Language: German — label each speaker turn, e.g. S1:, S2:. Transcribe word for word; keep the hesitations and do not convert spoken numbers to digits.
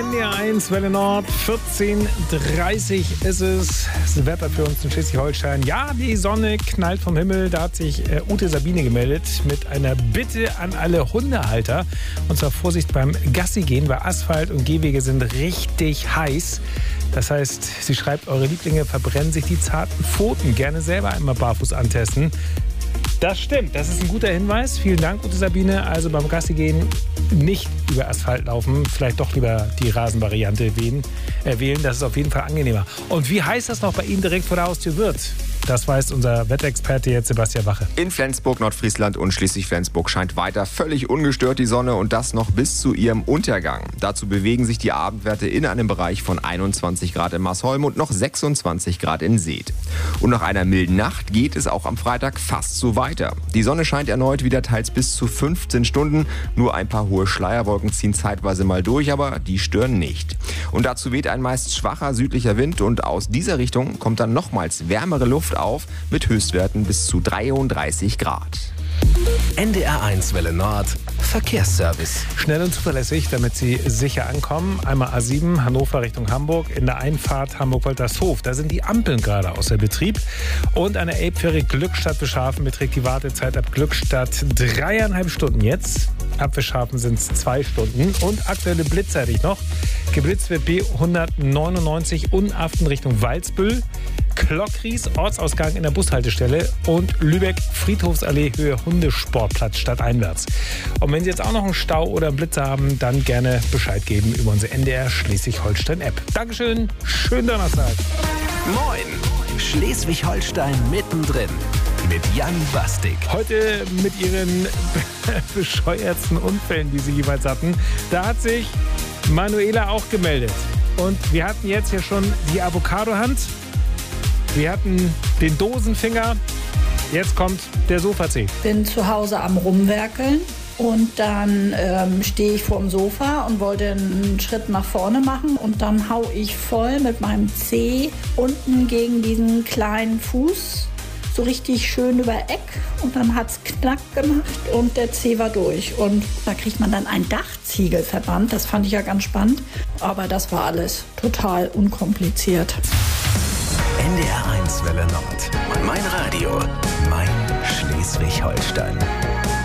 S1: N D R eins, Welle Nord, vierzehn Uhr dreißig ist es. Das Wetter für uns in Schleswig-Holstein. Ja, die Sonne knallt vom Himmel. Da hat sich äh, Ute Sabine gemeldet mit einer Bitte an alle Hundehalter. Und zwar Vorsicht beim Gassi gehen, weil Asphalt und Gehwege sind richtig heiß. Das heißt, sie schreibt, eure Lieblinge verbrennen sich die zarten Pfoten. Gerne selber einmal barfuß antesten. Das stimmt, das ist ein guter Hinweis. Vielen Dank, Ute Sabine. Also beim Gassi gehen nicht über Asphalt laufen, vielleicht doch lieber die Rasenvariante wählen. Äh, wählen. Das ist auf jeden Fall angenehmer. Und wie heiß das noch bei Ihnen direkt vor der Haustür wird? Das weiß unser Wetterexperte jetzt Sebastian Wache.
S2: In Flensburg, Nordfriesland und Schleswig-Flensburg scheint weiter völlig ungestört die Sonne und das noch bis zu ihrem Untergang. Dazu bewegen sich die Abendwerte in einem Bereich von einundzwanzig Grad in Marsholm und noch sechsundzwanzig Grad in Seet. Und nach einer milden Nacht geht es auch am Freitag fast so weiter. Die Sonne scheint erneut wieder teils bis zu fünfzehn Stunden. Nur ein paar hohe Schleierwolken ziehen zeitweise mal durch, aber die stören nicht. Und dazu weht ein meist schwacher südlicher Wind und aus dieser Richtung kommt dann nochmals wärmere Luft auf mit Höchstwerten bis zu dreiunddreißig Grad.
S3: N D R eins Welle Nord Verkehrsservice.
S1: Schnell und zuverlässig, damit Sie sicher ankommen. Einmal A sieben, Hannover Richtung Hamburg. In der Einfahrt Hamburg-Woltershof. Da sind die Ampeln gerade außer Betrieb. Und an der Elbfähre Glückstadt Beschafen beträgt die Wartezeit ab Glückstadt dreieinhalb Stunden jetzt. Ab Beschafen sind es zwei Stunden. Und aktuelle Blitzzeitig noch. Geblitzt wird B hundertneunundneunzig Unaften Richtung Walsbüll. Klockries, Ortsausgang in der Bushaltestelle und Lübeck, Friedhofsallee, Höhe Hundesportplatz stadteinwärts. Und wenn Sie jetzt auch noch einen Stau oder einen Blitzer haben, dann gerne Bescheid geben über unsere N D R Schleswig-Holstein-App. Dankeschön, schönen Donnerstag.
S3: Moin, Schleswig-Holstein mittendrin mit Jan Bastik.
S1: Heute mit Ihren bescheuertsten Unfällen, die Sie jeweils hatten. Da hat sich Manuela auch gemeldet. Und wir hatten jetzt hier schon die Avocadohand. Wir hatten den Dosenfinger, jetzt kommt der Sofa-Zeh.
S4: Bin zu Hause am Rumwerkeln und dann ähm, stehe ich vor dem Sofa und wollte einen Schritt nach vorne machen und dann hau ich voll mit meinem Zeh unten gegen diesen kleinen Fuß so richtig schön über Eck und dann hat's knack gemacht und der Zeh war durch. Und da kriegt man dann ein Dachziegelverband, das fand ich ja ganz spannend, aber das war alles total unkompliziert.
S3: N D R eins Welle Nord. Mein Radio, mein Schleswig-Holstein.